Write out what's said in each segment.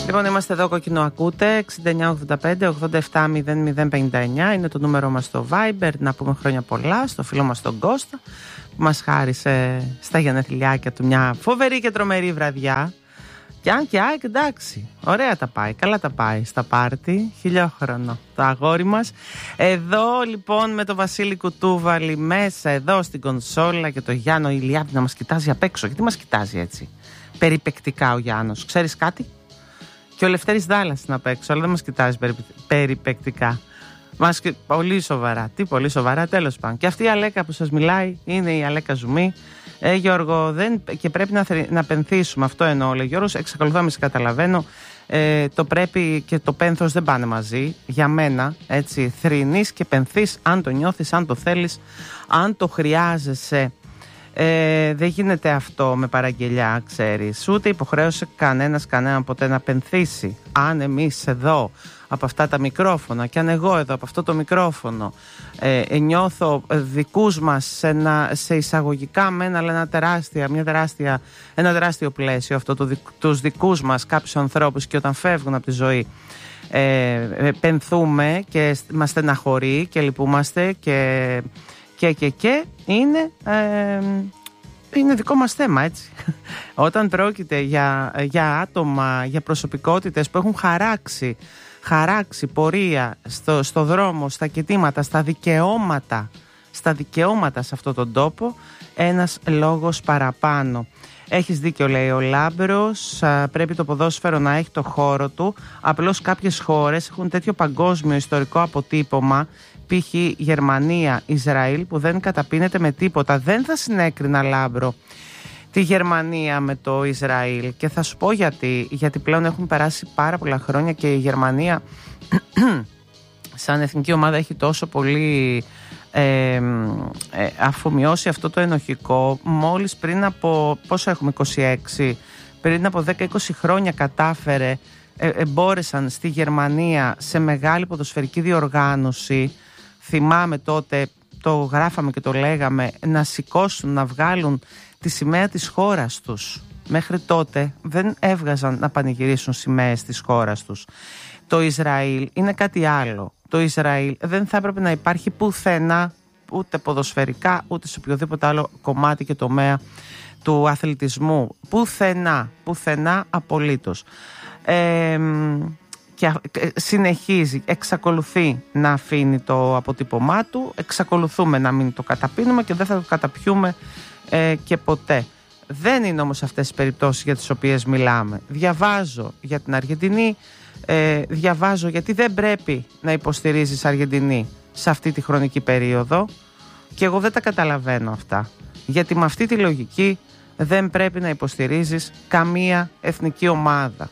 Λοιπόν, είμαστε εδώ, κόκκινο ακούτε, 6985-87-0059 είναι το νούμερο μας στο Viber. Να πούμε χρόνια πολλά στο φίλο μας τον Κώστα, που μας χάρισε στα γενεθλιάκια του μια φοβερή και τρομερή βραδιά. Και αν και ΑΕΚ, εντάξει, ωραία τα πάει, καλά τα πάει στα πάρτι, χιλιόχρονο το αγόρι μας. Εδώ λοιπόν με το Βασίλη Κουτούβαλη μέσα εδώ στην κονσόλα και το Γιάννο Ηλιάδη να μας κοιτάζει απ' έξω. Γιατί μας κοιτάζει έτσι περιπεκτικά ο Γιάννος, ξέρεις κάτι? Και ο Λευτέρης Δάλλας είναι απ' έξω, αλλά δεν μας κοιτάζει περιπεκτικά. Πολύ σοβαρά, πολύ σοβαρά, τέλος πάντων. Και αυτή η Αλέκα που σας μιλάει είναι η Αλέκα Ζουμί. Γιώργο, και πρέπει να πενθήσουμε, αυτό εννοώ, λέει Γιώργος, εξακολουθώ να σε καταλαβαίνω. Το πρέπει και το πένθος δεν πάνε μαζί. Για μένα, έτσι, θρηνείς και πενθείς, αν το νιώθεις, αν το θέλεις, αν το χρειάζεσαι. Δεν γίνεται αυτό με παραγγελιά, ξέρεις. Ούτε υποχρέωσε κανέναν ποτέ να πενθήσει. Αν εμείς εδώ από αυτά τα μικρόφωνα και αν εγώ εδώ από αυτό το μικρόφωνο νιώθω δικούς μας σε εισαγωγικά μένα, αλλά ένα τεράστιο πλαίσιο αυτό, τους δικούς μας κάποιους ανθρώπους, και όταν φεύγουν από τη ζωή πενθούμε και μας στεναχωρεί και λυπούμαστε και είναι δικό μας θέμα, έτσι. Όταν πρόκειται για άτομα, για προσωπικότητες που έχουν χαράξει πορεία στο δρόμο, στα κοιτήματα, στα δικαιώματα σε αυτόν τον τόπο, ένας λόγος παραπάνω. Έχεις δίκιο, λέει ο Λάμπρος, πρέπει το ποδόσφαιρο να έχει το χώρο του. Απλώς κάποιες χώρες έχουν τέτοιο παγκόσμιο ιστορικό αποτύπωμα, π.χ. Γερμανία, Ισραήλ, που δεν καταπίνεται με τίποτα. Δεν θα συνέκρινα, Λάμπρο, τη Γερμανία με το Ισραήλ, και θα σου πω γιατί πλέον έχουν περάσει πάρα πολλά χρόνια και η Γερμανία σαν εθνική ομάδα έχει τόσο πολύ αφομοιώσει αυτό το ενοχικό. Μόλις πριν από, πόσο έχουμε, 26, πριν από 10-20 χρόνια μπόρεσαν στη Γερμανία σε μεγάλη ποδοσφαιρική διοργάνωση, θυμάμαι τότε, το γράφαμε και το λέγαμε, να σηκώσουν, να βγάλουν τη σημαία της χώρας τους. Μέχρι τότε δεν έβγαζαν να πανηγυρίσουν σημαίες της χώρας τους. Το Ισραήλ είναι κάτι άλλο. Το Ισραήλ δεν θα έπρεπε να υπάρχει πουθενά, ούτε ποδοσφαιρικά, ούτε σε οποιοδήποτε άλλο κομμάτι και τομέα του αθλητισμού. Πουθενά απολύτως. Και συνεχίζει, εξακολουθεί να αφήνει το αποτύπωμά του, εξακολουθούμε να μην το καταπίνουμε και δεν θα το καταπιούμε και ποτέ. Δεν είναι όμως αυτές οι περιπτώσεις για τις οποίες μιλάμε. Διαβάζω για την Αργεντινή, διαβάζω γιατί δεν πρέπει να υποστηρίζεις Αργεντινή σε αυτή τη χρονική περίοδο, και εγώ δεν τα καταλαβαίνω αυτά. Γιατί με αυτή τη λογική δεν πρέπει να υποστηρίζεις καμία εθνική ομάδα.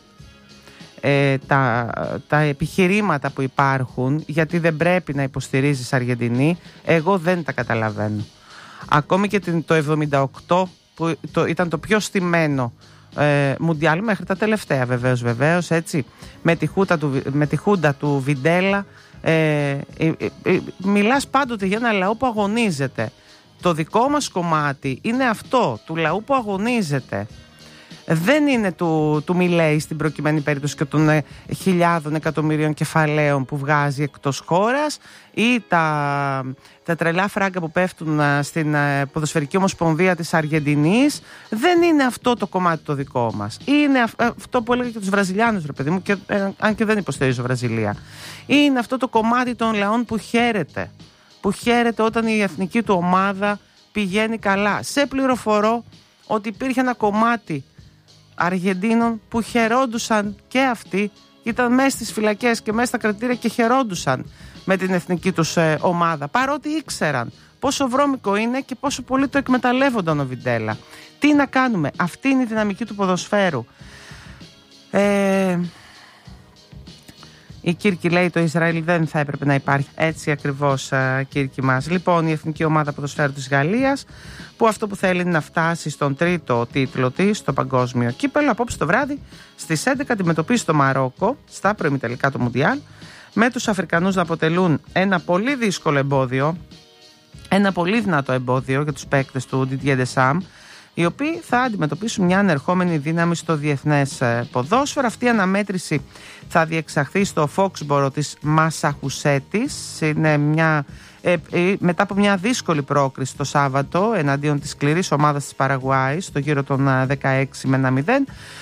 Τα επιχειρήματα που υπάρχουν γιατί δεν πρέπει να υποστηρίζεις Αργεντινή, εγώ δεν τα καταλαβαίνω. Ακόμη και το 78 που ήταν το πιο στημένο Μουντιάλ μέχρι τα τελευταία, βεβαίως, έτσι, με τη χούντα του Βιντέλα, μιλάς πάντοτε για ένα λαό που αγωνίζεται. Το δικό μας κομμάτι είναι αυτό, του λαού που αγωνίζεται. Δεν είναι του Μιλέη στην προκειμένη περίπτωση και των χιλιάδων εκατομμυρίων κεφαλαίων που βγάζει εκτός χώρας, ή τα τρελά φράγκα που πέφτουν στην ποδοσφαιρική ομοσπονδία της Αργεντινής. Δεν είναι αυτό το κομμάτι το δικό μας. Είναι αυτό που έλεγα και τους Βραζιλιάνους, ρε παιδί μου, και, αν και δεν υποστηρίζω Βραζιλία. Είναι αυτό το κομμάτι των λαών που χαίρεται όταν η εθνική του ομάδα πηγαίνει καλά. Σε πληροφορώ ότι υπήρχε ένα κομμάτι Αργεντίνων που χαιρόντουσαν και αυτοί, ήταν μέσα στις φυλακές και μέσα στα κρατήρια και χαιρόντουσαν με την εθνική τους ομάδα, παρότι ήξεραν πόσο βρώμικο είναι και πόσο πολύ το εκμεταλλεύονταν ο Βιντέλα. Τι να κάνουμε, αυτή είναι η δυναμική του ποδοσφαίρου. Η Κύρκη λέει το Ισραήλ δεν θα έπρεπε να υπάρχει. Έτσι ακριβώς, Κύρκη μας. Λοιπόν, η εθνική ομάδα ποδοσφαίρου της Γαλλίας, που αυτό που θέλει είναι να φτάσει στον τρίτο τίτλο της στο παγκόσμιο κύπελλο, απόψε το βράδυ στις 11 αντιμετωπίσει το Μαρόκο στα προημιτελικά του Μουντιάλ, με τους Αφρικανούς να αποτελούν ένα πολύ δύσκολο εμπόδιο, ένα πολύ δυνατό εμπόδιο για τους παίκτες του Didier Deschamps, οι οποίοι θα αντιμετωπίσουν μια ανερχόμενη δύναμη στο διεθνές ποδόσφαιρο. Αυτή η αναμέτρηση θα διεξαχθεί στο Foxborough της Μασαχουσέτης. Είναι μετά από μια δύσκολη πρόκριση το Σάββατο εναντίον της σκληρής ομάδας της Παραγουάης στο γύρο των 16 με 1-0.